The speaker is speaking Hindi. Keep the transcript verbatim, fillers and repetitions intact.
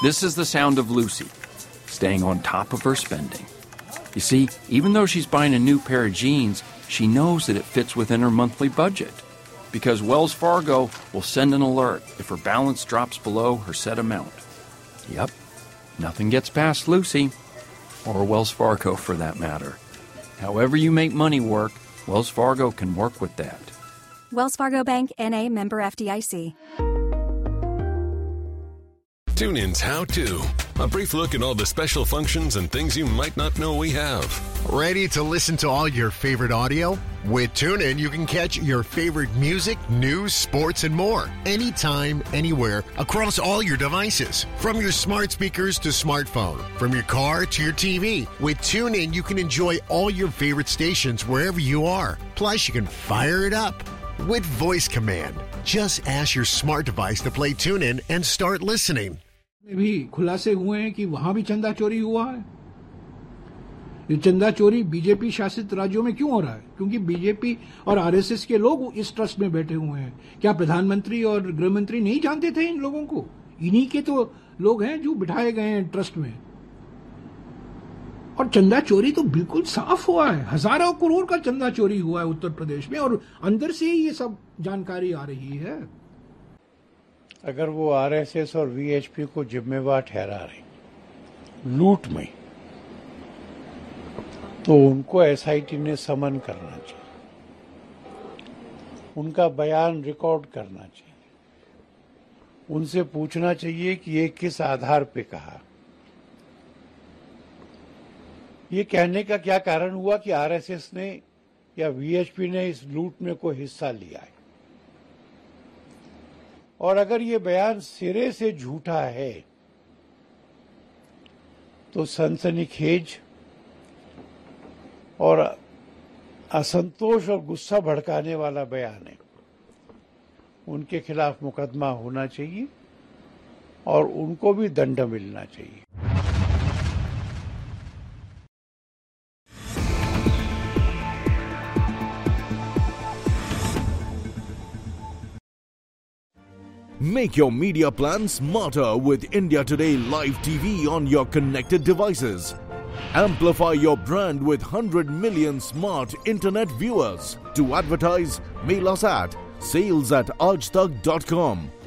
This is the sound of Lucy, staying on top of her spending. You see, even though she's buying a new pair of jeans, she knows that it fits within her monthly budget. Because Wells Fargo will send an alert if her balance drops below her set amount. Yep, nothing gets past Lucy, or Wells Fargo for that matter. However you make money work, Wells Fargo can work with that. Wells Fargo Bank, N A, member F D I C. TuneIn's How To. A brief look at all the special functions and things you might not know we have. Ready to listen to all your favorite audio? With TuneIn, you can catch your favorite music, news, sports, and more. Anytime, anywhere, across all your devices. From your smart speakers to smartphone. From your car to your T V. With TuneIn, you can enjoy all your favorite stations wherever you are. Plus, you can fire it up with voice command. Just ask your smart device to play TuneIn and start listening. भी खुलासे हुए हैं कि वहां भी चंदा चोरी हुआ है। ये चंदा चोरी बीजेपी शासित राज्यों में क्यों हो रहा है? क्योंकि बीजेपी और आरएसएस के लोग इस ट्रस्ट में बैठे हुए हैं। क्या प्रधानमंत्री और गृह मंत्री नहीं जानते थे इन लोगों को? इन्हीं के तो लोग हैं जो बिठाए गए हैं ट्रस्ट में। और चंदा चोरी तो बिल्कुल साफ हुआ है। हजारों करोड़ का चंदा चोरी हुआ है उत्तर प्रदेश में और अंदर से ही ये सब जानकारी आ रही है। अगर वो आरएसएस और वीएचपी को जिम्मेवार ठहरा रहे लूट में, तो उनको एसआईटी ने समन करना चाहिए, उनका बयान रिकॉर्ड करना चाहिए, उनसे पूछना चाहिए कि ये किस आधार पे कहा। ये कहने का क्या कारण हुआ कि आरएसएस ने या वीएचपी ने इस लूट में कोई हिस्सा लिया है? और अगर ये बयान सिरे से झूठा है तो सनसनीखेज और असंतोष और गुस्सा भड़काने वाला बयान है। उनके खिलाफ मुकदमा होना चाहिए और उनको भी दंड मिलना चाहिए। Make your media plan smarter with India Today Live T V on your connected devices. Amplify your brand with one hundred million smart internet viewers. To advertise, mail us at sales at aajtak dot com